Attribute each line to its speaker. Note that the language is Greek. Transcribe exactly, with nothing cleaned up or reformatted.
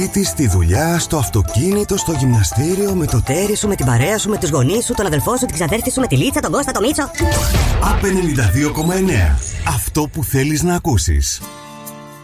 Speaker 1: Τη στη δουλειά, στο αυτοκίνητο, στο γυμναστήριο, με το τέρι σου, με την παρέα σου, με τους γονείς σου, τον αδελφό σου, την ξαδέρφη σου, με τη Λίτσα, τον Κώστα, τον Μίτσο. Απ' ενενήντα δύο κόμμα εννέα. Αυτό που θέλεις να ακούσεις.